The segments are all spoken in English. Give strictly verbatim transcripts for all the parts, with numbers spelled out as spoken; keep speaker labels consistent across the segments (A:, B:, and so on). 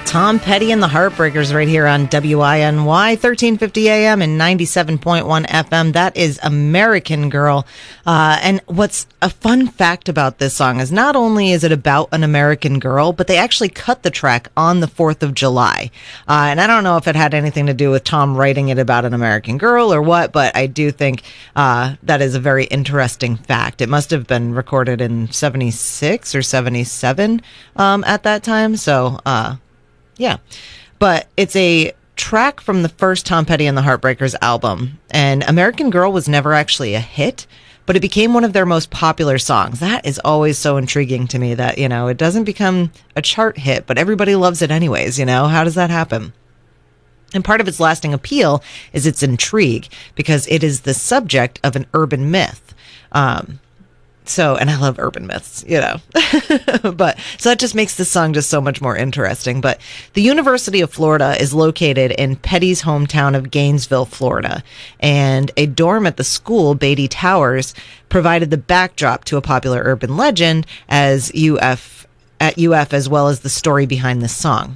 A: Tom Petty and the Heartbreakers right here on W I N Y, thirteen fifty A M and ninety-seven point one F M. That is American Girl. Uh, and what's a fun fact about this song is not only is it about an American girl, but they actually cut the track on the fourth of July. Uh, and I don't know if it had anything to do with Tom writing it about an American girl or what, but I do think uh, that is a very interesting fact. It must have been recorded in seventy-six or seventy-seven um, at that time. So, uh, yeah. But it's a track from the first Tom Petty and the Heartbreakers album. And American Girl was never actually a hit, but it became one of their most popular songs. That is always so intriguing to me that, you know, it doesn't become a chart hit, but everybody loves it anyways, you know? How does that happen? And part of its lasting appeal is its intrigue, because it is the subject of an urban myth. Um, so, and I love urban myths, you know, but so that just makes this song just so much more interesting. But the University of Florida is located in Petty's hometown of Gainesville, Florida, and a dorm at the school, Beatty Towers, provided the backdrop to a popular urban legend as U F at U F, as well as the story behind this song.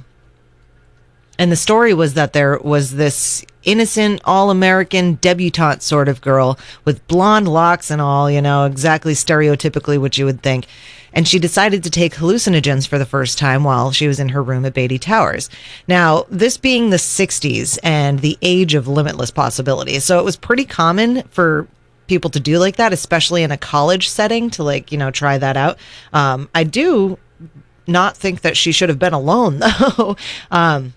A: And the story was that there was this innocent, all-American debutante sort of girl with blonde locks and all, you know, exactly stereotypically what you would think. And she decided to take hallucinogens for the first time while she was in her room at Beatty Towers. Now, this being the sixties and the age of limitless possibilities, so it was pretty common for people to do like that, especially in a college setting, to, like, you know, try that out. Um, I do not think that she should have been alone, though. um,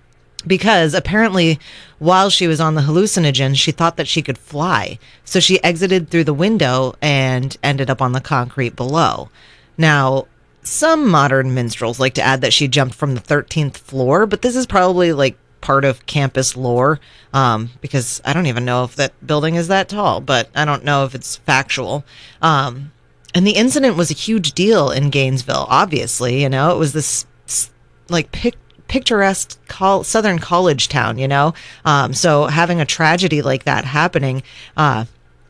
A: Because apparently while she was on the hallucinogen, she thought that she could fly. So she exited through the window and ended up on the concrete below. Now, some modern minstrels like to add that she jumped from the thirteenth floor, but this is probably like part of campus lore, um, because I don't even know if that building is that tall, but I don't know if it's factual. Um, and the incident was a huge deal in Gainesville, obviously. You know, it was this like pic. picturesque col- southern college town, you know? Um, so having a tragedy like that happening, uh,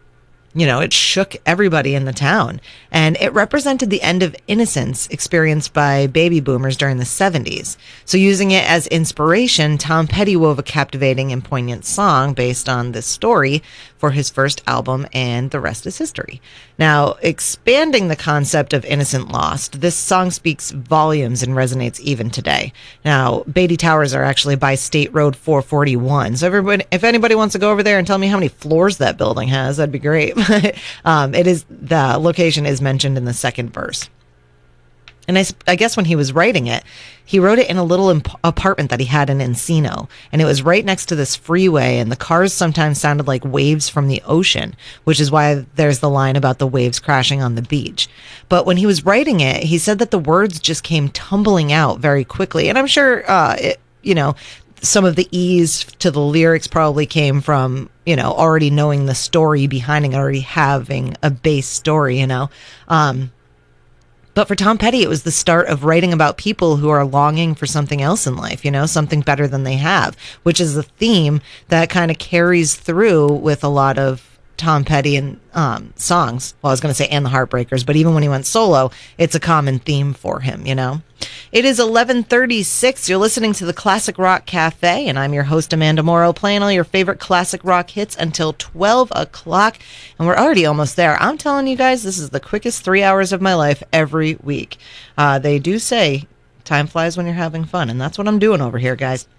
A: you know, it shook everybody in the town. And it represented the end of innocence experienced by baby boomers during the seventies. So using it as inspiration, Tom Petty wove a captivating and poignant song based on this story for his first album, and the rest is history. Now, expanding the concept of innocent lost, this song speaks volumes and resonates even today. Now, Beatty Towers are actually by State Road four forty-one. So everybody, if anybody wants to go over there and tell me how many floors that building has, that'd be great. um, it is, the location is mentioned in the second verse. And I, I guess when he was writing it, he wrote it in a little imp- apartment that he had in Encino. And it was right next to this freeway, and the cars sometimes sounded like waves from the ocean, which is why there's the line about the waves crashing on the beach. But when he was writing it, he said that the words just came tumbling out very quickly. And I'm sure, uh, it, you know, some of the ease to the lyrics probably came from, you know, already knowing the story behind it, already having a base story, you know. Um, But for Tom Petty, it was the start of writing about people who are longing for something else in life, you know, something better than they have, which is a theme that kind of carries through with a lot of Tom Petty and um, songs. Well, I was going to say and the Heartbreakers, but even when he went solo, it's a common theme for him, you know. It is eleven thirty-six. You're listening to the Classic Rock Cafe, and I'm your host, Amanda Morrow, playing all your favorite classic rock hits until twelve o'clock, and we're already almost there. I'm telling you guys, this is the quickest three hours of my life every week. Uh, they do say time flies when you're having fun, and that's what I'm doing over here, guys.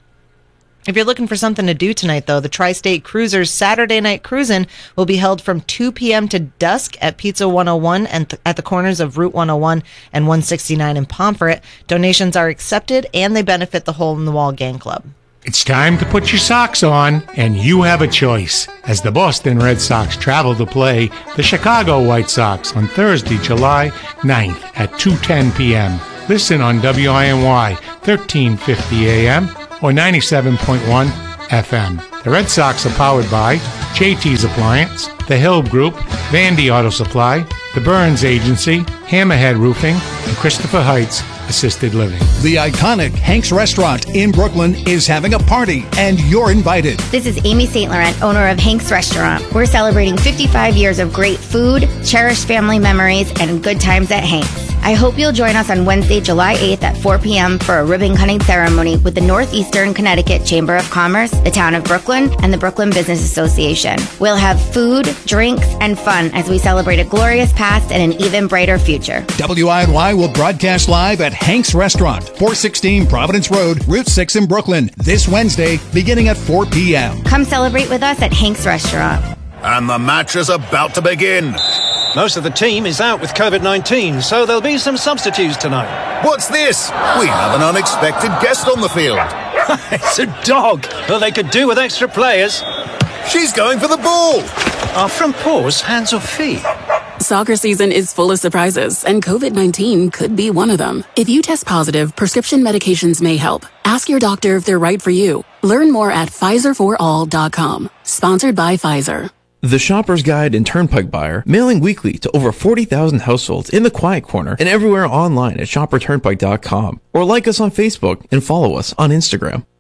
A: If you're looking for something to do tonight, though, the Tri-State Cruisers Saturday Night Cruisin' will be held from two p.m. to dusk at Pizza one oh one and th- at the corners of Route one oh one and one sixty-nine in Pomfret. Donations are accepted, and they benefit the Hole in the Wall Gang Club.
B: It's time to put your socks on, and you have a choice, as the Boston Red Sox travel to play the Chicago White Sox on Thursday, July ninth at two ten p.m. Listen on W I N Y thirteen fifty A M or ninety-seven point one F M. The Red Sox are powered by J T's Appliance, The Hill Group, Vandy Auto Supply, The Burns Agency, Hammerhead Roofing, and Christopher Heights Assisted Living.
C: The iconic Hank's Restaurant in Brooklyn is having a party, and you're invited.
D: This is Amy Saint Laurent, owner of Hank's Restaurant. We're celebrating fifty-five years of great food, cherished family memories, and good times at Hank's. I hope you'll join us on Wednesday, July eighth at four p.m. for a ribbon cutting ceremony with the Northeastern Connecticut Chamber of Commerce, the Town of Brooklyn, and the Brooklyn Business Association. We'll have food, drinks, and fun as we celebrate a glorious past and an even brighter future.
C: W I N Y will broadcast live at Hank's Restaurant, four sixteen Providence Road, Route six in Brooklyn, this Wednesday, beginning at four p.m.
D: Come celebrate with us at Hank's Restaurant.
E: And the match is about to begin.
F: Most of the team is out with COVID nineteen, so there'll be some substitutes tonight.
E: What's this? We have an unexpected guest on the field.
F: It's a dog. Well, they could do with extra players.
E: She's going for the ball.
F: Are front paws hands or feet?
G: Soccer season is full of surprises, and COVID nineteen could be one of them. If you test positive, prescription medications may help. Ask your doctor if they're right for you. Learn more at Pfizer for all dot com. Sponsored by Pfizer.
H: The Shopper's Guide and Turnpike Buyer, mailing weekly to over forty thousand households in the Quiet Corner and everywhere online at shopper turnpike dot com. Or like us on Facebook and follow us on Instagram.